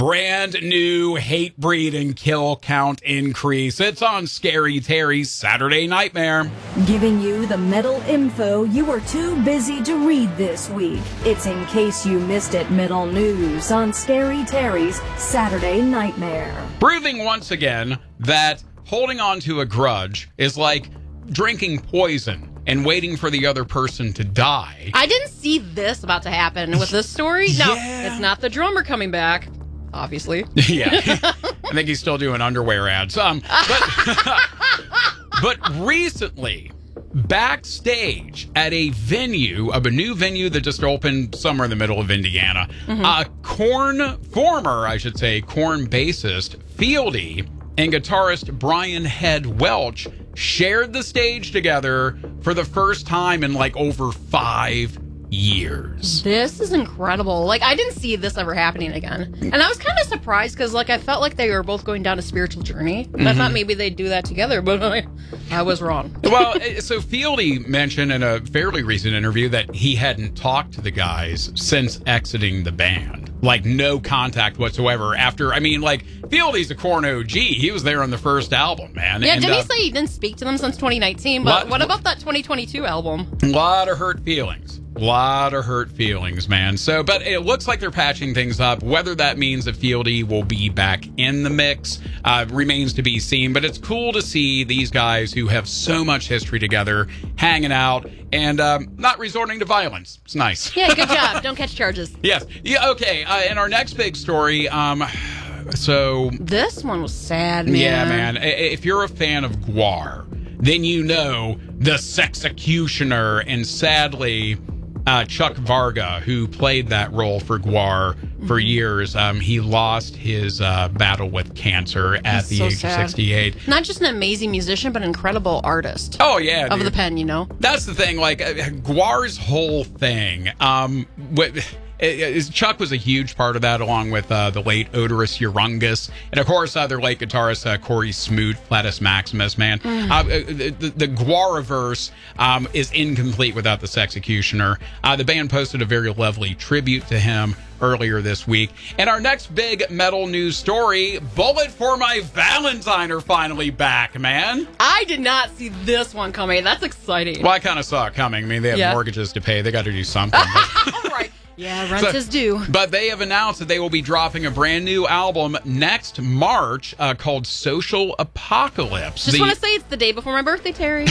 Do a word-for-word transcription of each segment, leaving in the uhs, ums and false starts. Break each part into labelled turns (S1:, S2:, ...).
S1: Brand new hate breed and kill count increase. It's on Scary Terry's Saturday Nightmare.
S2: Giving you the metal info you were too busy to read this week. It's In Case You Missed It Metal News on Scary Terry's Saturday Nightmare.
S1: Proving once again that holding on to a grudge is like drinking poison and waiting for the other person to die.
S3: I didn't see this about to happen with this story. No,
S1: Yeah.
S3: it's not the drummer coming back, obviously.
S1: Yeah. I think he's still doing underwear ads. Um, but, but recently, backstage at a venue, of a new venue that just opened somewhere in the middle of Indiana, mm-hmm. uh, Korn, former, I should say, Korn bassist Fieldy and guitarist Brian Head Welch shared the stage together for the first time in like over five years.
S3: This is incredible. Like, I didn't see this ever happening again. And I was kind of surprised because, like, I felt like they were both going down a spiritual journey. Mm-hmm. I thought maybe they'd do that together, but I, I was wrong.
S1: Well, so Fieldy mentioned in a fairly recent interview that he hadn't talked to the guys since exiting the band. Like, no contact whatsoever after, I mean, like, Fieldy's a Korn O G. He was there on the first album, man.
S3: Yeah,
S1: and,
S3: did
S1: uh,
S3: he say he didn't speak to them since twenty nineteen? But
S1: lot,
S3: what about that twenty twenty-two album?
S1: A lot of hurt feelings. A lot of hurt feelings, man. So, but it looks like they're patching things up. Whether that means that Fieldy will be back in the mix uh, remains to be seen. But it's cool to see these guys who have so much history together hanging out and um, not resorting to violence. It's nice.
S3: Yeah, good job. Don't catch charges.
S1: Yes. Yeah. Okay. Uh, in our next big story, um, so
S3: this one was sad, man.
S1: Yeah, man. If you're a fan of Gwar, then you know the Sexecutioner, and sadly, uh, Chuck Varga, who played that role for Gwar for years, um, he lost his uh, battle with cancer at
S3: That's
S1: the
S3: so
S1: age
S3: sad.
S1: of sixty-eight.
S3: Not just an amazing musician, but an incredible artist.
S1: Oh, yeah.
S3: Of
S1: dude.
S3: the pen, you know?
S1: That's the thing. Like, uh, Gwar's whole thing, um, what, is Chuck was a huge part of that, along with uh, the late Odorous Urungus, and of course, uh, their late guitarist uh, Corey Smoot, Platus Maximus. Man, mm. uh, the, the, the Gwariverse um, is incomplete without the Sexecutioner. Uh, the band posted a very lovely tribute to him earlier this week. And our next big metal news story: Bullet for My Valentine are finally back, man.
S3: I did not see this one coming. That's exciting.
S1: Well, I kind of saw it coming. I mean, they have
S3: yeah.
S1: mortgages to pay. They got to do something.
S3: All right. Yeah, rent
S1: So,
S3: is due.
S1: But they have announced that they will be dropping a brand new album next March uh, called Social Apocalypse.
S3: Just
S1: The-
S3: want to say it's the day before my birthday, Terry.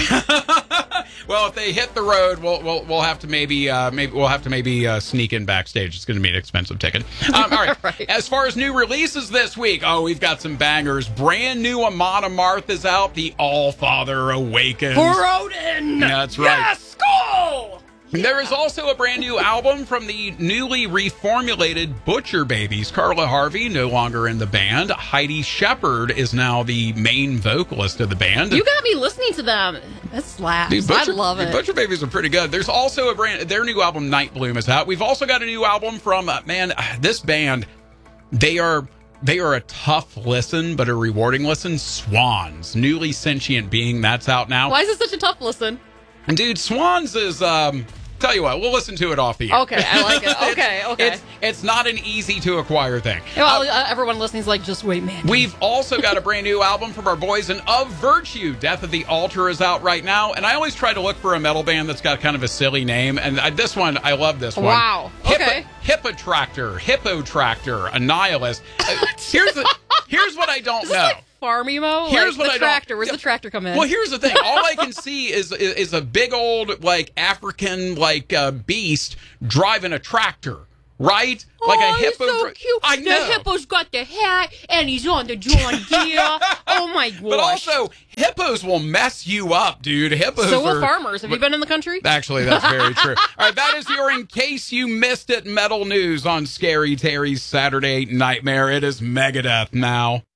S1: Well, if they hit the road, we'll we'll, we'll have to maybe uh, maybe we'll have to maybe uh, sneak in backstage. It's going to be an expensive ticket. Um, all right.
S3: Right.
S1: As far as new releases this week, oh, we've got some bangers. Brand new Amon Amarth is out. The All Father Awakens.
S3: For Odin.
S1: That's right.
S3: Yes, go!
S1: There is also a brand new album from the newly reformulated Butcher Babies. Carla Harvey, no longer in the band. Heidi Shepard is now the main vocalist of the band.
S3: You got me listening to them. That slaps.
S1: Dude, Butcher,
S3: I love it.
S1: Butcher Babies are pretty good. There's also a brand, their new album, Night Bloom, is out. We've also got a new album from, uh, man, this band, they are... They are a tough listen, but a rewarding listen. Swans, Newly Sentient Being, that's out now.
S3: Why is it such a tough listen?
S1: And dude, Swans is, um, tell you what, we'll listen to it off the air.
S3: Okay, I like it. Okay, okay.
S1: It's, it's not an easy to acquire thing.
S3: Well,
S1: Uh,
S3: uh, everyone listening is like, just wait, man.
S1: We've also got a brand new album from our boys in Of Virtue. Death of the Altar is out right now. And I always try to look for a metal band that's got kind of a silly name. And I, this one, I love this one.
S3: Wow. Okay.
S1: Hippotractor, Hippotractor, a nihilist. Uh, here's the, here's what I don't
S3: Is this
S1: know.
S3: like farm emo?
S1: Here's
S3: like
S1: what
S3: the
S1: I don't-
S3: tractor. Where's
S1: Yeah.
S3: the tractor come in?
S1: Well, here's the thing. All I can see is, is is a big old like African like uh, beast driving a tractor, right? Like
S3: oh,
S1: a hippo.
S3: he's so
S1: dri-
S3: cute.
S1: I know.
S3: The hippo's got the hat, and he's on the John Deere. Oh my gosh.
S1: But also, hippos will mess you up, dude. Hippos
S3: so will
S1: are,
S3: farmers. Have you been in the country?
S1: Actually, that's very true. All right, that is your In Case You Missed It metal news on Scary Terry's Saturday Nightmare. It is Megadeth now.